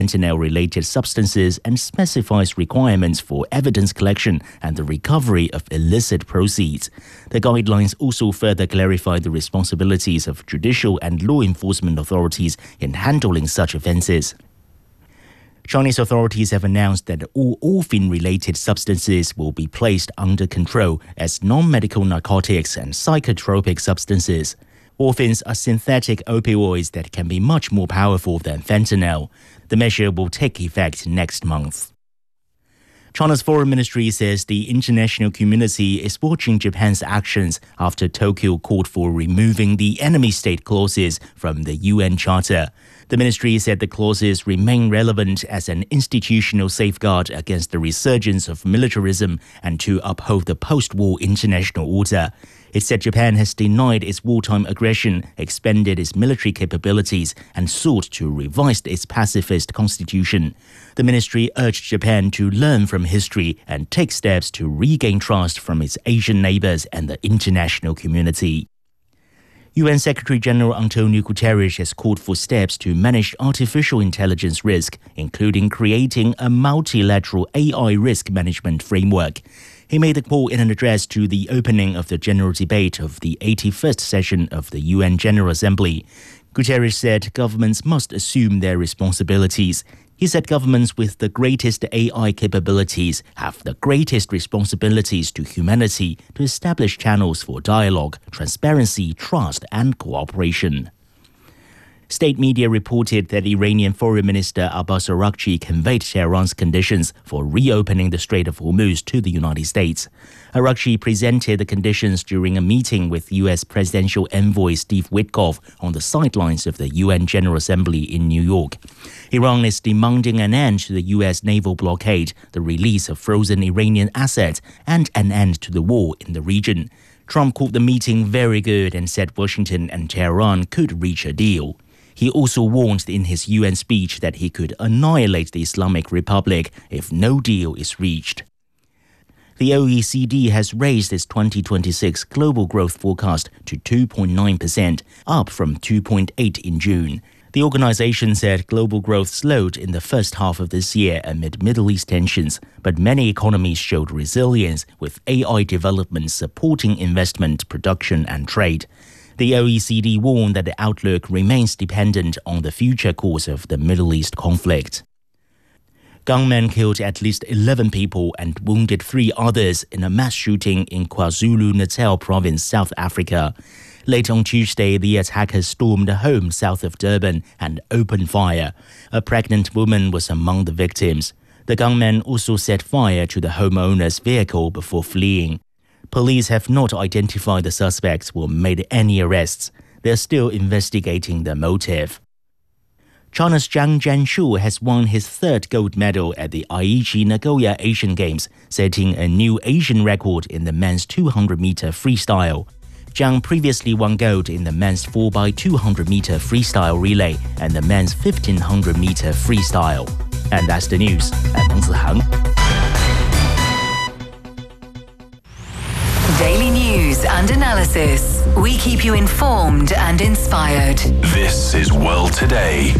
fentanyl-related substances and specifies requirements for evidence collection and the recovery of illicit proceeds. The guidelines also further clarify the responsibilities of judicial and law enforcement authorities in handling such offences. Chinese authorities have announced that all orphan-related substances will be placed under control as non-medical narcotics and psychotropic substances. Orphans are synthetic opioids that can be much more powerful than fentanyl. The measure will take effect next month. China's foreign ministry says the international community is watching Japan's actions after Tokyo called for removing the enemy state clauses from the UN Charter. The ministry said the clauses remain relevant as an institutional safeguard against the resurgence of militarism and to uphold the post-war international order. It said Japan has denied its wartime aggression, expanded its military capabilities, and sought to revise its pacifist constitution. The ministry urged Japan to learn from history and take steps to regain trust from its Asian neighbors and the international community. UN Secretary-General Antonio Guterres has called for steps to manage artificial intelligence risk, including creating a multilateral AI risk management framework. He made the call in an address to the opening of the general debate of the 81st session of the UN General Assembly. Guterres said governments must assume their responsibilities. He said governments with the greatest AI capabilities have the greatest responsibilities to humanity to establish channels for dialogue, transparency, trust, and cooperation. State media reported that Iranian Foreign Minister Abbas Araghchi conveyed Tehran's conditions for reopening the Strait of Hormuz to the United States. Araghchi presented the conditions during a meeting with U.S. Presidential Envoy Steve Witkoff on the sidelines of the UN General Assembly in New York. Iran is demanding an end to the U.S. naval blockade, the release of frozen Iranian assets, and an end to the war in the region. Trump called the meeting very good and said Washington and Tehran could reach a deal. He also warned in his UN speech that he could annihilate the Islamic Republic if no deal is reached. The OECD has raised its 2026 global growth forecast to 2.9%, up from 2.8% in June. The organization said global growth slowed in the first half of this year amid Middle East tensions, but many economies showed resilience, with AI development supporting investment, production, and trade. The OECD warned that the outlook remains dependent on the future course of the Middle East conflict. Gunmen killed at least 11 people and wounded 3 others in a mass shooting in KwaZulu-Natal province, South Africa. Late on Tuesday, the attackers stormed a home south of Durban and opened fire. A pregnant woman was among the victims. The gunmen also set fire to the homeowner's vehicle before fleeing. Police have not identified the suspects or made any arrests. They're still investigating the motive. China's Zhang Jianshu has won his 3rd gold medal at the Aichi Nagoya Asian Games, setting a new Asian record in the men's 200-meter freestyle. Zhang previously won gold in the men's 4x200-meter freestyle relay and the men's 1500-meter freestyle. And that's the news. I'm Meng Zihang. Daily news and analysis. We keep you informed and inspired. This is World Today.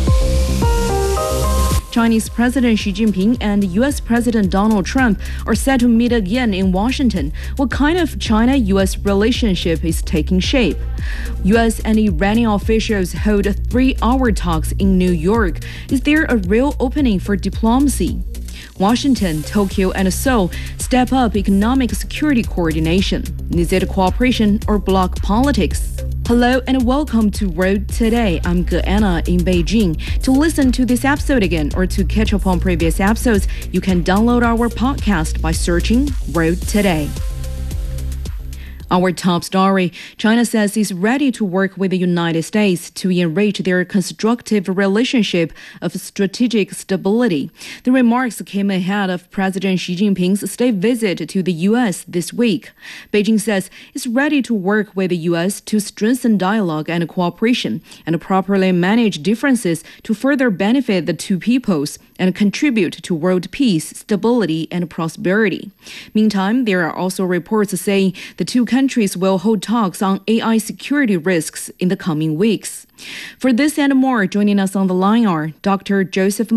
Chinese President Xi Jinping and U.S. President Donald Trump are set to meet again in Washington. What kind of China-U.S. relationship is taking shape? U.S. and Iranian officials hold 3-hour talks in New York. Is there a real opening for diplomacy? Washington, Tokyo, and Seoul step up economic security coordination. Is it cooperation or bloc politics? Hello and welcome to World Today. I'm Anna in Beijing. To listen to this episode again or to catch up on previous episodes, you can download our podcast by searching World Today. Our top story, China says it's ready to work with the United States to enrich their constructive relationship of strategic stability. The remarks came ahead of President Xi Jinping's state visit to the U.S. this week. Beijing says it's ready to work with the U.S. to strengthen dialogue and cooperation and properly manage differences to further benefit the two peoples and contribute to world peace, stability, and prosperity. Meantime, there are also reports saying the two countries countries will hold talks on AI security risks in the coming weeks. For this and more, joining us on the line are Dr. Joseph